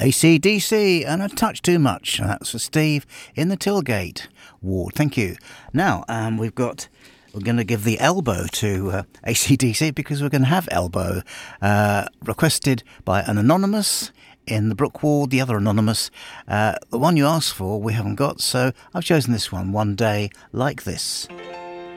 AC/DC and A Touch Too Much. That's for Steve in the Tilgate ward. Thank you. Now, we're going to give the elbow to AC/DC because we're going to have elbow requested by an anonymous in the Brook ward, the other anonymous. The one you asked for we haven't got, so I've chosen this one, One Day Like This.